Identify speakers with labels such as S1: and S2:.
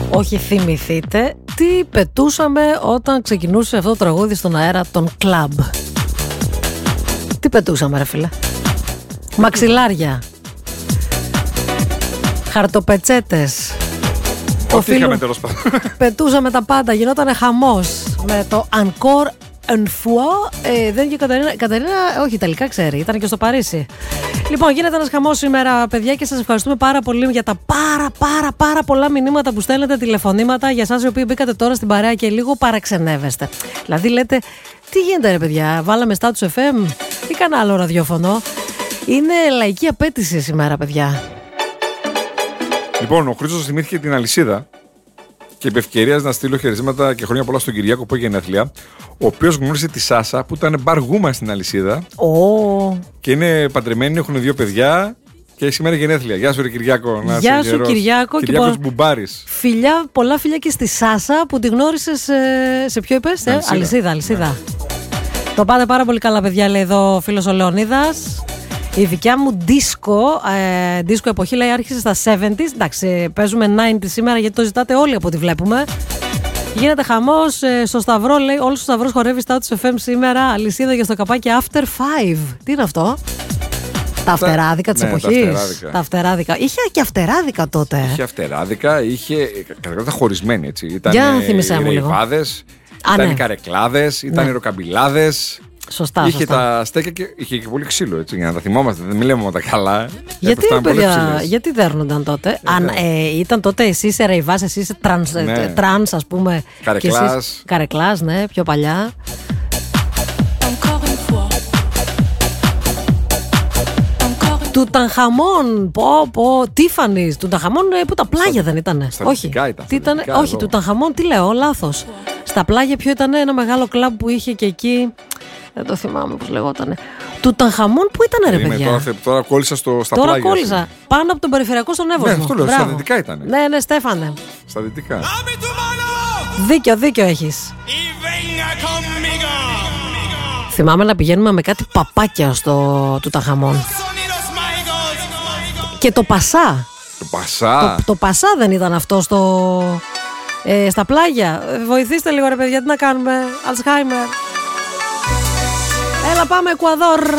S1: Όχι, θυμηθείτε τι πετούσαμε όταν ξεκινούσε αυτό το τραγούδι στον αέρα των κλαμπ. Τι πετούσαμε, ρε φίλε? Μαξιλάρια, χαρτοπετσέτες.
S2: Ό,τι είχαμε, τέλος πάντων.
S1: Πετούσαμε τα πάντα, γινότανε χαμός με το Encore une fois. Δεν και η Κατερίνα, όχι, τελικά ξέρει, ήταν και στο Παρίσι. Λοιπόν, γίνεται ένας χαμός σήμερα, παιδιά, και σας ευχαριστούμε πάρα πολύ για τα πάρα πολλά μηνύματα που στέλνετε, τηλεφωνήματα, για εσάς οι οποίοι μπήκατε τώρα στην παρέα και λίγο παραξενεύεστε. Δηλαδή λέτε, τι γίνεται, ρε παιδιά, βάλαμε Status FM ή κανένα άλλο ραδιόφωνο? Είναι λαϊκή απέτηση σήμερα, παιδιά.
S2: Λοιπόν, ο Χρήστος θυμήθηκε την αλυσίδα και επ' ευκαιρίας να στείλω χαιρετίσματα και χρόνια πολλά στον Κυριάκο που έχει γενέθλια, ο οποίος γνώρισε τη Σάσα που ήταν μπαργούμα στην αλυσίδα. Και είναι παντρεμένοι, έχουν 2 παιδιά και σήμερα γενέθλια. Γεια σου, ρε Κυριάκο.
S1: Γεια σου, Κυριάκο.
S2: Κυριάκος Μπουμπάρης.
S1: Φιλιά, πολλά φιλιά και στη Σάσα που τη γνώρισες σε ποιο είπες? Αλυσίδα. Ναι. Το πάτε πάρα πολύ καλά, παιδιά, λέει εδώ ο φίλος ο Λεωνίδας. Η δικιά μου disco εποχή, λέει, άρχισε στα 70s. Εντάξει, παίζουμε 90s σήμερα γιατί το ζητάτε όλοι από ό,τι βλέπουμε. Γίνεται χαμός στο Σταυρό, λέει, όλος ο Σταυρός χορεύει Status FM σήμερα. Αλυσίδα για στο καπάκι After 5. Τι είναι αυτό? Τα αυτεράδικα της εποχής. Τα αυτεράδικα. Είχε και αυτεράδικα τότε.
S2: Είχε αυτεράδικα, είχε κατά χωρισμένη, έτσι. Ήταν
S1: θύμισέ μου λίγο.
S2: Ήταν οι καρεκλάδες, ήταν οι ροκαμπιλάδες.
S1: Σωστά.
S2: Είχε τα στέκια και είχε και πολύ ξύλο, έτσι, για να τα θυμόμαστε. Δεν μιλάμε τα καλά.
S1: Γιατί, παιδιά, γιατί δέρνονταν τότε? Αν ήταν τότε εσύ είσαι ρεϊβάς, εσύ είσαι τρανς, ας πούμε.
S2: Καρεκλάς.
S1: Καρεκλάς, ναι, πιο παλιά. Τουτανχαμών, Τίφανης, Τουτανχαμών που τα πλάγια δεν ήτανε? Όχι, όχι, Τουτανχαμών, τι λέω, λάθος. Στα πλάγια ποιο ήταν ένα μεγάλο κλαμπ που είχε και εκεί? Δεν το θυμάμαι πώς λεγότανε. Τουτανχαμών που ήτανε, ρε παιδιά?
S2: Τώρα κόλλησα στα πλάγια.
S1: Τώρα κόλλησα. Πάνω από τον περιφερειακό στον Εύωσμο.
S2: Ναι, αυτό λέω, στα δυτικά ήτανε.
S1: Ναι, Στέφανε.
S2: Στα δυτικά.
S1: Δίκιο έχεις. Θυμάμαι να πηγαίνουμε με κάτι παπάκια στο Τουτανχαμών. Και το Πασά. Το Πασά δεν ήταν αυτό στα πλάγια? Βοηθήστε λίγο, ρε παιδιά, τι να κάνουμε? Αλτσχάιμερ. Έλα, πάμε Εκουαδόρ.